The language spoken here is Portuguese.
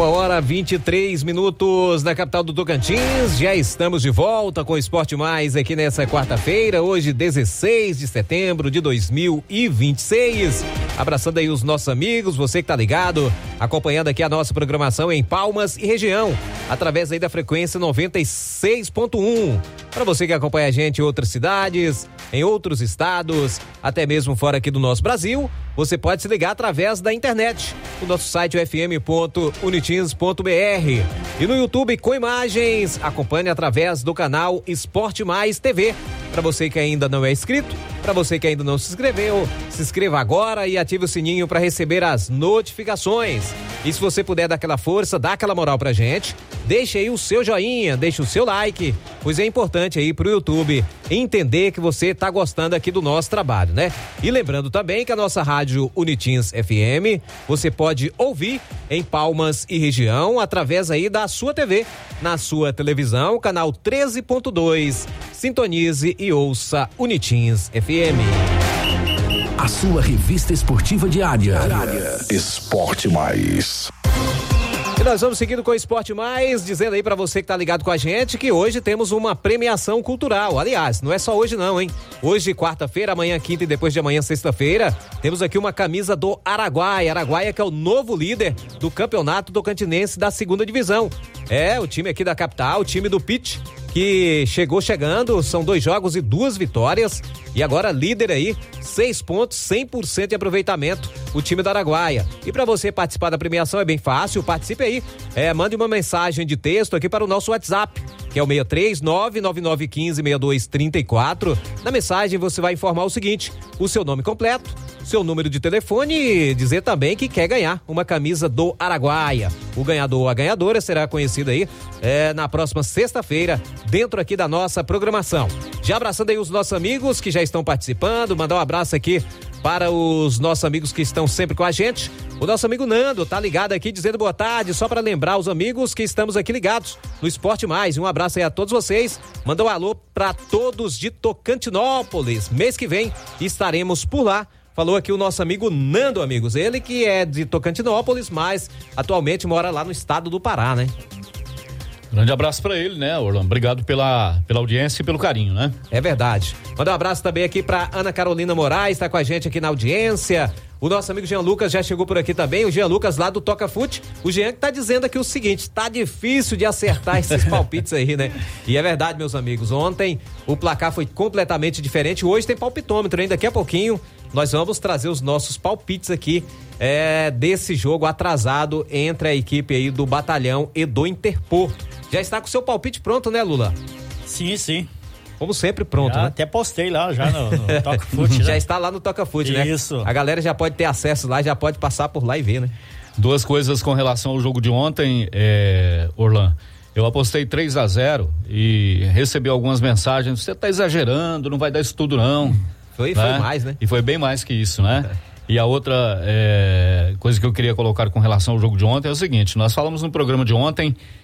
1h23 na capital do Tocantins. Já estamos de volta com o Esporte Mais aqui nessa quarta-feira, hoje 16 de setembro de 2026. Abraçando aí os nossos amigos, você que tá ligado, acompanhando aqui a nossa programação em Palmas e região, através aí da frequência 96.1. Para você que acompanha a gente em outras cidades, em outros estados, até mesmo fora aqui do nosso Brasil, você pode se ligar através da internet. O nosso site é fm.unitins.br e no YouTube com imagens. Acompanhe através do canal Esporte Mais TV. Para você que ainda não é inscrito, para você que ainda não se inscreveu, se inscreva agora e ative o sininho para receber as notificações. E se você puder dar aquela força, dá aquela moral pra gente, deixe aí o seu joinha, deixe o seu like, pois é importante aí pro YouTube entender que você tá gostando aqui do nosso trabalho, né? E lembrando também que a nossa rádio Unitins FM, você pode ouvir em Palmas e região através aí da sua TV, na sua televisão, canal 13.2. Sintonize e ouça Unitins FM. A sua revista esportiva diária. Esporte Mais. E nós vamos seguindo com o Esporte Mais, dizendo aí pra você que tá ligado com a gente que hoje temos uma premiação cultural. Aliás, não é só hoje não, hein? Hoje, quarta-feira, amanhã, quinta e depois de amanhã, sexta-feira, temos aqui uma camisa do Araguaia. Araguaia que é o novo líder do campeonato tocantinense da segunda divisão. É, o time aqui da capital, o time do Pitch, que chegando, são 2 jogos e 2 vitórias, e agora líder aí, 6 pontos, 100% de aproveitamento, o time da Araguaia. E para você participar da premiação é bem fácil, participe aí, mande uma mensagem de texto aqui para o nosso WhatsApp, que é o 63999156234. Na mensagem você vai informar o seguinte: o seu nome completo, seu número de telefone e dizer também que quer ganhar uma camisa do Araguaia. O ganhador ou a ganhadora será conhecido aí na próxima sexta-feira, dentro aqui da nossa programação. Já abraçando aí os nossos amigos que já estão participando, mandar um abraço aqui para os nossos amigos que estão sempre com a gente. O nosso amigo Nando tá ligado aqui dizendo boa tarde, só para lembrar os amigos que estamos aqui ligados no Esporte Mais. Um abraço aí a todos vocês. Manda um alô para todos de Tocantinópolis. Mês que vem estaremos por lá. Falou aqui o nosso amigo Nando, amigos. Ele que é de Tocantinópolis, mas atualmente mora lá no estado do Pará, né? Grande abraço pra ele, né, Orlando? Obrigado pela audiência e pelo carinho, né? É verdade. Manda um abraço também aqui pra Ana Carolina Moraes, tá com a gente aqui na audiência. O nosso amigo Jean Lucas já chegou por aqui também, o Jean Lucas lá do Toca Fute. O Jean que tá dizendo aqui o seguinte: tá difícil de acertar esses palpites aí, né? E é verdade, meus amigos. Ontem o placar foi completamente diferente. Hoje tem palpitômetro, hein? Daqui a pouquinho nós vamos trazer os nossos palpites aqui desse jogo atrasado entre a equipe aí do Batalhão e do Interporto. Já está com o seu palpite pronto, né, Lula? Sim, sim. Como sempre, pronto, né? Até postei lá já no Toca Fute. Já está lá no Toca Fute, né? Isso. A galera já pode ter acesso lá, já pode passar por lá e ver, né? 2 coisas com relação ao jogo de ontem, Orlando. Eu apostei 3-0 e recebi algumas mensagens: você tá exagerando, não vai dar isso tudo não. Foi mais, né? E foi bem mais que isso, né? E a outra coisa que eu queria colocar com relação ao jogo de ontem é o seguinte: nós falamos no programa de ontem